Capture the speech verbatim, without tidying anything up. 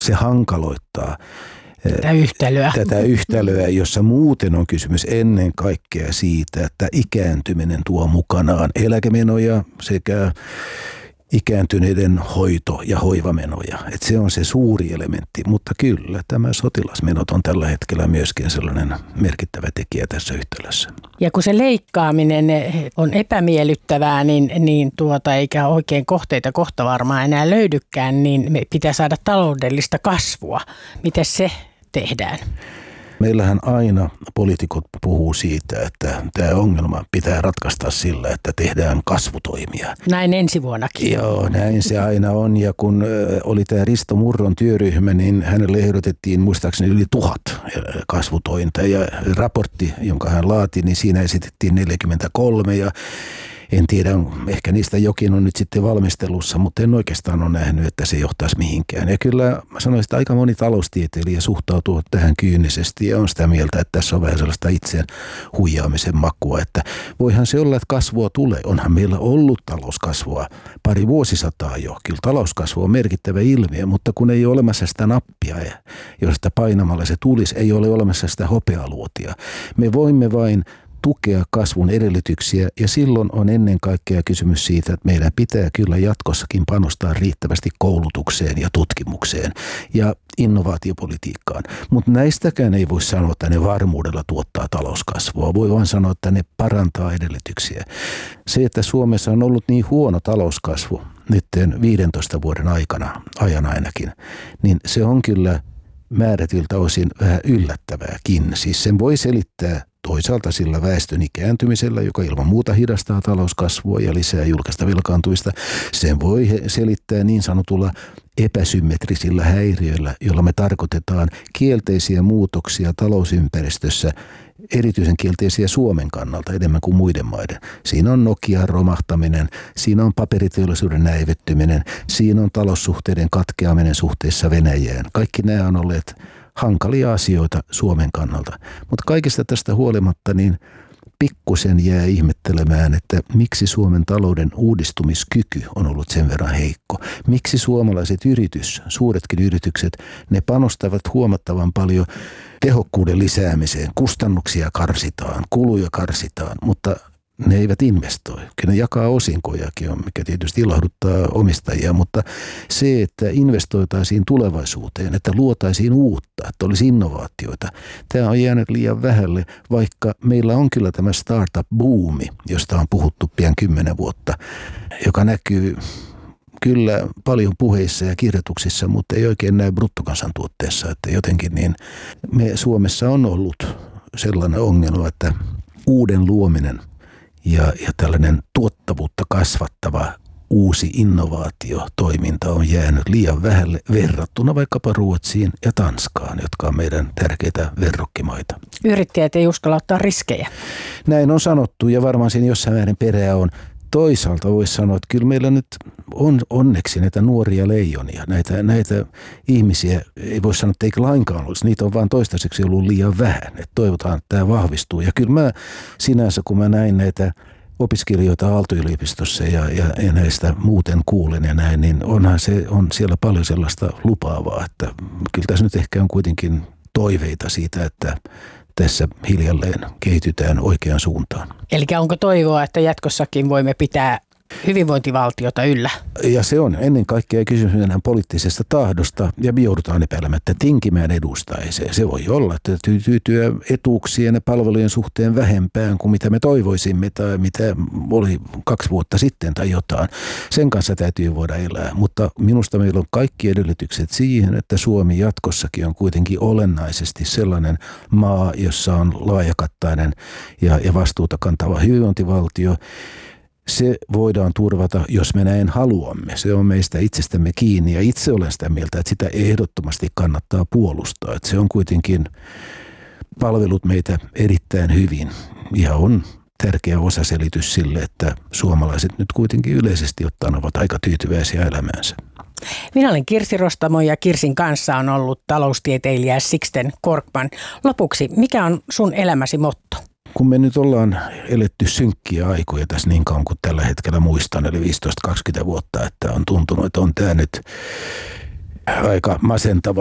se hankaloittaa tätä yhtälöä. tätä yhtälöä, jossa muuten on kysymys ennen kaikkea siitä, että ikääntyminen tuo mukanaan eläkemenoja sekä ikääntyneiden hoito- ja hoivamenoja. Et se on se suuri elementti, mutta kyllä tämä sotilasmenot on tällä hetkellä myöskin sellainen merkittävä tekijä tässä yhtälössä. Ja kun se leikkaaminen on epämiellyttävää, niin, niin tuota, eikä oikein kohteita kohta varmaan enää löydykään, niin me pitää saada taloudellista kasvua. Miten se tehdään? Meillähän aina poliitikot puhuu siitä, että tämä ongelma pitää ratkaista sillä, että tehdään kasvutoimia. Näin ensi vuonnakin. Joo, näin se aina on. Ja kun oli tämä Risto Murron työryhmä, niin hänelle ehdotettiin muistaakseni yli tuhat kasvutointa. Ja raportti, jonka hän laati, niin siinä esitettiin neljäkymmentäkolme ja en tiedä, ehkä niistä jokin on nyt sitten valmistelussa, mutta en oikeastaan ole nähnyt, että se johtaisi mihinkään. Ja kyllä mä sanoisin, että aika moni taloustieteilijä suhtautuu tähän kyynisesti ja on sitä mieltä, että tässä on vähän sellaista itseen huijaamisen makua. Että voihan se olla, että kasvua tulee. Onhan meillä ollut talouskasvua pari vuosisataa jo. Kyllä talouskasvu on merkittävä ilmiö, mutta kun ei ole olemassa sitä nappia, josta painamalla se tulisi, ei ole olemassa sitä hopealuotia. Me voimme vain tukea kasvun edellytyksiä ja silloin on ennen kaikkea kysymys siitä, että meidän pitää kyllä jatkossakin panostaa riittävästi koulutukseen ja tutkimukseen ja innovaatiopolitiikkaan. Mutta näistäkään ei voi sanoa, että ne varmuudella tuottaa talouskasvua. Voi vain sanoa, että ne parantaa edellytyksiä. Se, että Suomessa on ollut niin huono talouskasvu nyt viidentoista vuoden aikana, ajan ainakin, niin se on kyllä määrätyltä osin vähän yllättävääkin. Siis sen voi selittää toisaalta sillä väestön ikääntymisellä, joka ilman muuta hidastaa talouskasvua ja lisää julkista velkaantumista. Sen voi selittää niin sanotulla epäsymmetrisillä häiriöillä, jolla me tarkoitetaan kielteisiä muutoksia talousympäristössä, erityisen kielteisiä Suomen kannalta enemmän kuin muiden maiden. Siinä on Nokian romahtaminen, siinä on paperiteollisuuden näivettyminen, siinä on taloussuhteiden katkeaminen suhteessa Venäjään. Kaikki nämä on olleet hankalia asioita Suomen kannalta. Mutta kaikesta tästä huolimatta niin pikkusen jää ihmettelemään, että miksi Suomen talouden uudistumiskyky on ollut sen verran heikko. Miksi suomalaiset yritys, suuretkin yritykset, ne panostavat huomattavan paljon tehokkuuden lisäämiseen. Kustannuksia karsitaan, kuluja karsitaan, mutta ne eivät investoi. Kyllä ne jakaa osinkojakin, mikä tietysti ilahduttaa omistajia, mutta se, että investoitaisiin tulevaisuuteen, että luotaisiin uutta, että olisi innovaatioita, tämä on jäänyt liian vähälle, vaikka meillä on kyllä tämä startup-buumi, josta on puhuttu pian kymmenen vuotta, joka näkyy kyllä paljon puheissa ja kirjoituksissa, mutta ei oikein näy bruttokansantuotteessa, että jotenkin niin me Suomessa on ollut sellainen ongelma, että uuden luominen Ja, ja tällainen tuottavuutta kasvattava uusi innovaatiotoiminta on jäänyt liian vähälle verrattuna vaikkapa Ruotsiin ja Tanskaan, jotka on meidän tärkeitä verrokkimaita. Yrittäjät ei uskalla ottaa riskejä. Näin on sanottu ja varmaan siinä jossain määrin perää on. Toisaalta voisi sanoa, että kyllä meillä nyt on onneksi näitä nuoria leijonia, näitä, näitä ihmisiä, ei voi sanoa, että eikä lainkaan olisi, niitä on vaan toistaiseksi ollut liian vähän, että toivotaan, että tämä vahvistuu. Ja kyllä mä sinänsä, kun mä näin näitä opiskelijoita Aalto-yliopistossa ja, ja, ja näistä muuten kuulen ja näin, niin onhan se, on siellä paljon sellaista lupaavaa, että kyllä tässä nyt ehkä on kuitenkin toiveita siitä, että tässä hiljalleen kehitytään oikeaan suuntaan. Eli onko toivoa, että jatkossakin voimme pitää hyvinvointivaltiota yllä? Ja se on ennen kaikkea kysymys meidän poliittisesta tahdosta ja me joudutaan epäilemättä tinkimään edustaiseen. Se voi olla, että tyytyy etuuksien ja palvelujen suhteen vähempään kuin mitä me toivoisimme tai mitä oli kaksi vuotta sitten tai jotain. Sen kanssa täytyy voida elää, mutta minusta meillä on kaikki edellytykset siihen, että Suomi jatkossakin on kuitenkin olennaisesti sellainen maa, jossa on laajakattainen ja, ja vastuuta kantava hyvinvointivaltio. Se voidaan turvata, jos me näin haluamme. Se on meistä itsestämme kiinni ja itse olen sitä mieltä, että sitä ehdottomasti kannattaa puolustaa. Että se on kuitenkin palvelut meitä erittäin hyvin ja on tärkeä osaselitys sille, että suomalaiset nyt kuitenkin yleisesti ottaen ovat aika tyytyväisiä elämäänsä. Minä olen Kirsi Rostamo ja Kirsin kanssa on ollut taloustieteilijä Sixten Korkman. Lopuksi, mikä on sun elämäsi motto? Kun me nyt ollaan eletty synkkiä aikoja tässä niin kauan kuin tällä hetkellä muistan, eli viisitoista kaksikymmentä vuotta, että on tuntunut, että on tämä nyt aika masentava